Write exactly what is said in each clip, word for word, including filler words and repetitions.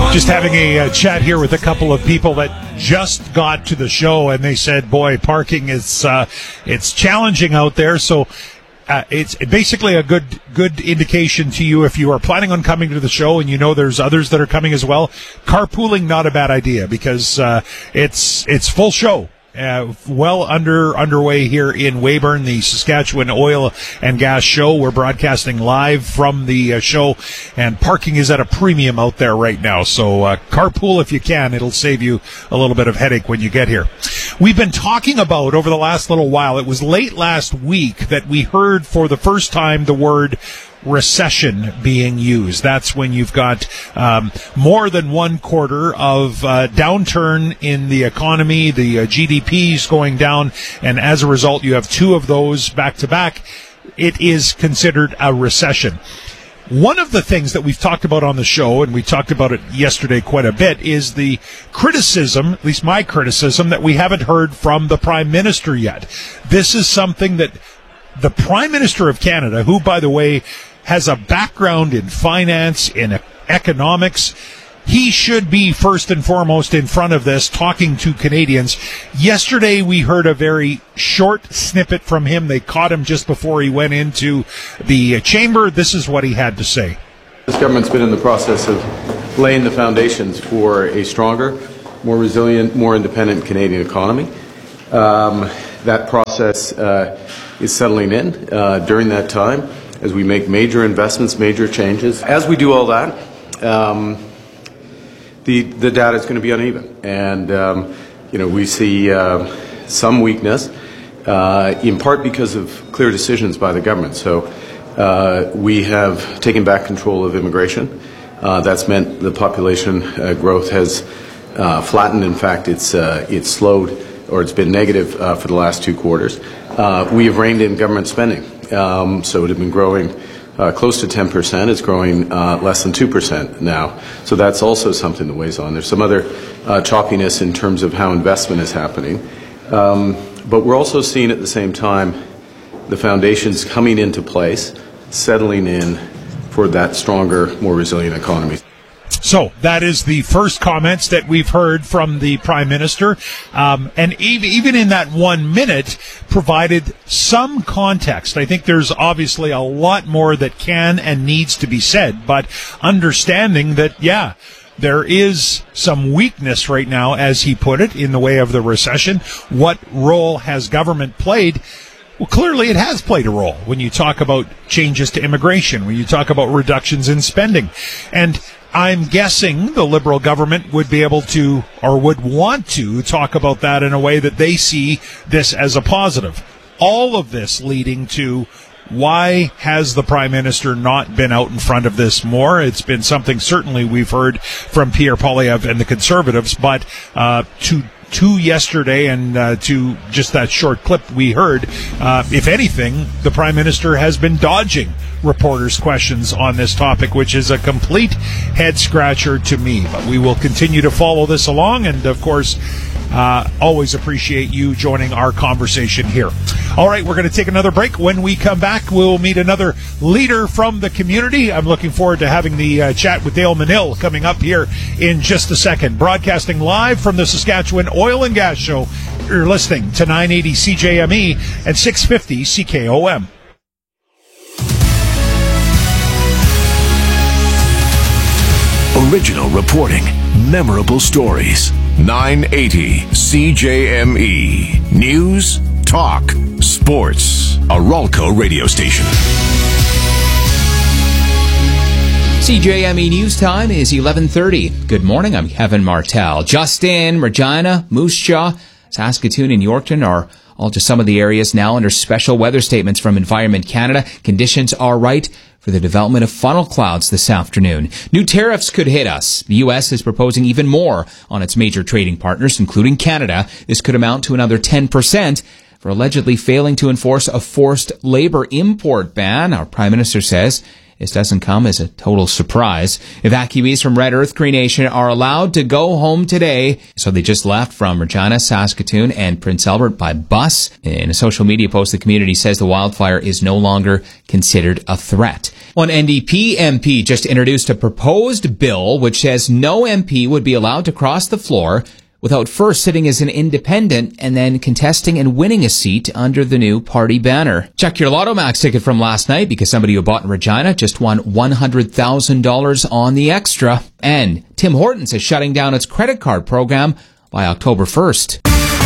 Just having a uh, chat here with a couple of people that just got to the show, and they said, boy, parking is uh, it's challenging out there. So uh, it's basically a good good indication to you if you are planning on coming to the show and you know there's others that are coming as well. Carpooling, not a bad idea, because uh, it's it's full show. Uh, well under underway here in Weyburn, the Saskatchewan Oil and Gas Show. We're broadcasting live from the uh, show, and parking is at a premium out there right now. So uh, carpool if you can. It'll save you a little bit of headache when you get here. We've been talking about over the last little while, it was late last week that we heard for the first time the word recession being used. That's when you've got um, more than one quarter of uh, downturn in the economy, the uh, G D P's going down, and as a result you have two of those back to back. It is considered a recession. One of the things that we've talked about on the show, and we talked about it yesterday quite a bit, is the criticism, at least my criticism, that we haven't heard from the Prime Minister yet. This is something that the Prime Minister of Canada, who, by the way, has a background in finance, in economics, he should be first and foremost in front of this, talking to Canadians. Yesterday, we heard a very short snippet from him. They caught him just before he went into the chamber. This is what he had to say. This government's been in the process of laying the foundations for a stronger, more resilient, more independent Canadian economy. Um, that process uh, is settling in uh, during that time as we make major investments, major changes. As we do all that, um, the the data is going to be uneven, and um, you know we see uh, some weakness, uh, in part because of clear decisions by the government. So uh, we have taken back control of immigration. Uh, that's meant the population uh, growth has uh, flattened. In fact, it's uh, it's slowed, or it's been negative uh, for the last two quarters. Uh, we have reined in government spending. Um, so it had been growing uh, close to ten percent. It's growing uh, less than two percent now. So that's also something that weighs on. There's some other uh, choppiness in terms of how investment is happening. Um, but we're also seeing at the same time the foundations coming into place, settling in for that stronger, more resilient economy. So that is the first comments that we've heard from the Prime Minister. Um, and even, even in that one minute, provided some context. I think there's obviously a lot more that can and needs to be said, but understanding that, yeah, there is some weakness right now, as he put it, in the way of the recession. What role has government played? Well, clearly it has played a role when you talk about changes to immigration, when you talk about reductions in spending. And I'm guessing the Liberal government would be able to, or would want to, talk about that in a way that they see this as a positive. All of this leading to, why has the Prime Minister not been out in front of this more? It's been something certainly we've heard from Pierre Poilievre and the Conservatives, but uh, to to yesterday and uh, to just that short clip we heard, uh, if anything, the Prime Minister has been dodging reporters' questions on this topic, which is a complete head-scratcher to me. But we will continue to follow this along, and, of course, uh, always appreciate you joining our conversation here. All right, we're going to take another break. When we come back, we'll meet another leader from the community. I'm looking forward to having the uh, chat with Dale Manil coming up here in just a second. Broadcasting live from the Saskatchewan Oil and Gas Show. You're listening to nine eighty C J M E and six fifty C K O M. Original reporting, memorable stories. nine eighty C J M E. News, talk, sports. A Ralco radio station. C J M E News Time is eleven thirty. Good morning, I'm Kevin Martell. Justin, Regina, Moose Jaw, Saskatoon, and Yorkton are all just some of the areas now under special weather statements from Environment Canada. Conditions are right for the development of funnel clouds this afternoon. New tariffs could hit us. The U S is proposing even more on its major trading partners, including Canada. This could amount to another ten percent for allegedly failing to enforce a forced labor import ban. Our Prime Minister says This doesn't come as a total surprise. Evacuees from Red Earth Cree Nation are allowed to go home today. So they just left from Regina, Saskatoon, and Prince Albert by bus. In a social media post, the community says the wildfire is no longer considered a threat. One N D P M P just introduced a proposed bill which says no M P would be allowed to cross the floor without first sitting as an independent and then contesting and winning a seat under the new party banner. Check your Lotto Max ticket from last night because somebody who bought in Regina just won one hundred thousand dollars on the extra. And Tim Hortons is shutting down its credit card program by October first.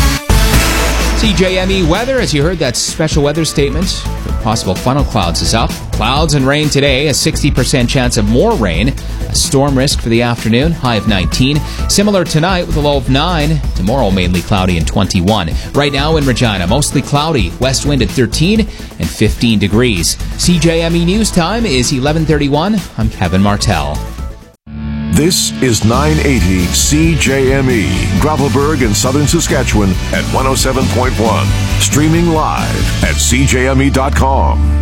C J M E weather, as you heard that special weather statement for possible funnel clouds is up. Clouds and rain today, a sixty percent chance of more rain. A storm risk for the afternoon, high of nineteen. Similar tonight with a low of nine. Tomorrow mainly cloudy and twenty-one. Right now in Regina, mostly cloudy. West wind at thirteen and fifteen degrees. C J M E News time is eleven thirty-one. I'm Kevin Martell. This is nine eighty C J M E, Gravelburg in southern Saskatchewan at one oh seven point one. Streaming live at c j m e dot com.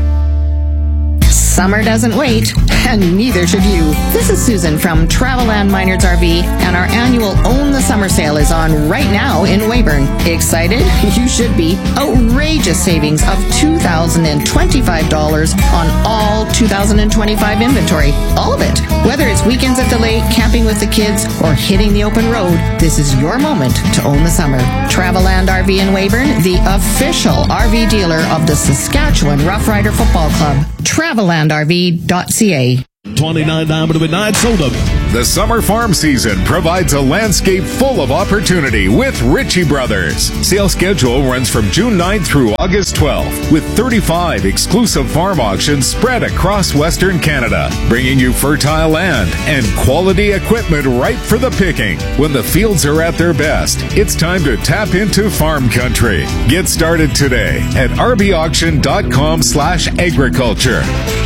Summer doesn't wait, and neither should you. This is Susan from Travelland Minards R V, and our annual Own the Summer sale is on right now in Weyburn. Excited? You should be. Outrageous savings of two thousand twenty-five dollars on all two thousand twenty-five inventory. All of it. Whether it's weekends at the lake, camping with the kids, or hitting the open road, this is your moment to own the summer. Travelland R V in Weyburn, the official R V dealer of the Saskatchewan Rough Rider Football Club. Travelland R V dot c a. twenty-nine diameter with nine soda. The summer farm season provides a landscape full of opportunity with Ritchie Brothers. Sale schedule runs from June ninth through August twelfth with thirty-five exclusive farm auctions spread across Western Canada, bringing you fertile land and quality equipment ripe for the picking. When the fields are at their best, it's time to tap into farm country. Get started today at r b auction dot com slash agriculture.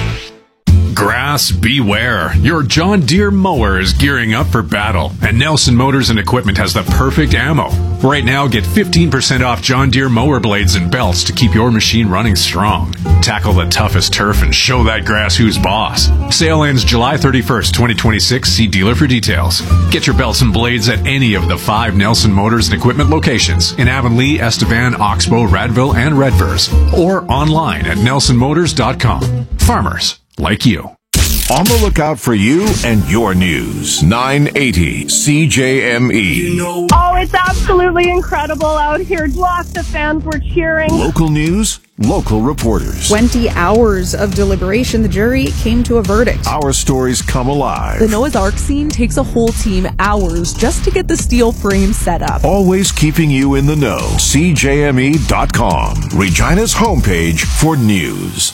Grass beware. Your John Deere mower is gearing up for battle, and Nelson Motors and Equipment has the perfect ammo. Right now, get fifteen percent off John Deere mower blades and belts to keep your machine running strong. Tackle the toughest turf and show that grass who's boss. Sale ends July thirty-first, twenty twenty-six. See dealer for details. Get your belts and blades at any of the five Nelson Motors and Equipment locations in Avonlea, Estevan, Oxbow, Radville, and Redvers, or online at nelson motors dot com. Farmers like you. On the lookout for you and your news. nine eighty C J M E. Oh, it's absolutely incredible out here. Lots of fans were cheering. Local news, local reporters. twenty hours of deliberation, the jury came to a verdict. Our stories come alive. The Noah's Ark scene takes a whole team hours just to get the steel frame set up. Always keeping you in the know. c j m e dot com, Regina's homepage for news.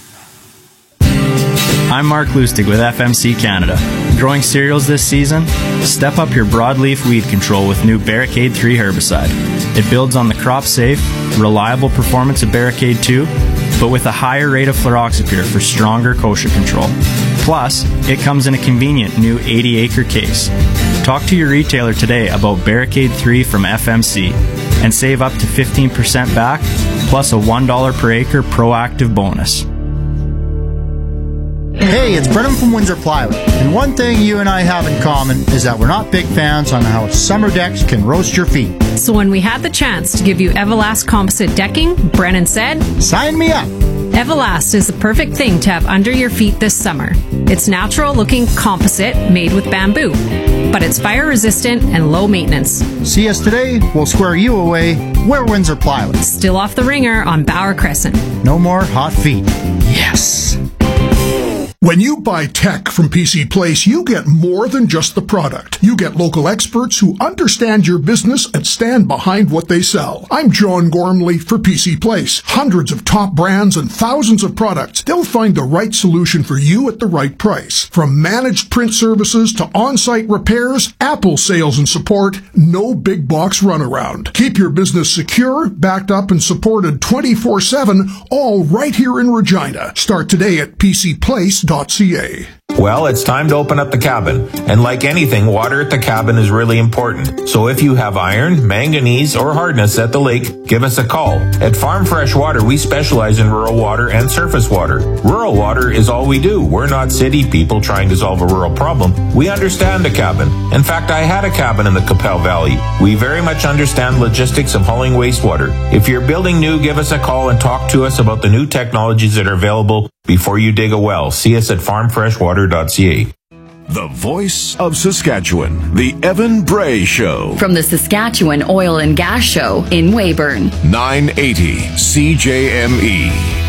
I'm Mark Lustig with F M C Canada. Growing cereals this season? Step up your broadleaf weed control with new Barricade three herbicide. It builds on the crop-safe, reliable performance of Barricade two, but with a higher rate of fluroxypyr for stronger kochia control. Plus, it comes in a convenient new eighty acre case. Talk to your retailer today about Barricade three from F M C and save up to fifteen percent back, plus a one dollar per acre proactive bonus. Hey, it's Brennan from Windsor Plywood, and one thing you and I have in common is that we're not big fans on how summer decks can roast your feet. So when we had the chance to give you Everlast composite decking, Brennan said, "Sign me up." Everlast is the perfect thing to have under your feet this summer. It's natural-looking composite made with bamboo, but it's fire-resistant and low maintenance. See us today, we'll square you away. We're Windsor Plywood. Still off the ringer on Bauer Crescent. No more hot feet. Yes. When you buy tech from P C Place, you get more than just the product. You get local experts who understand your business and stand behind what they sell. I'm John Gormley for P C Place. Hundreds of top brands and thousands of products. They'll find the right solution for you at the right price. From managed print services to on-site repairs, Apple sales and support, no big box runaround. Keep your business secure, backed up and supported twenty-four seven, all right here in Regina. Start today at p c place dot c a. Well, it's time to open up the cabin. And like anything, water at the cabin is really important. So if you have iron, manganese, or hardness at the lake, give us a call. At Farm Fresh Water, we specialize in rural water and surface water. Rural water is all we do. We're not city people trying to solve a rural problem. We understand a cabin. In fact, I had a cabin in the Qu'Appelle Valley. We very much understand logistics of hauling wastewater. If you're building new, give us a call and talk to us about the new technologies that are available before you dig a well. See us at farm fresh water dot c a. The voice of Saskatchewan, the Evan Bray Show. From the Saskatchewan Oil and Gas Show in Weyburn. nine eighty C J M E.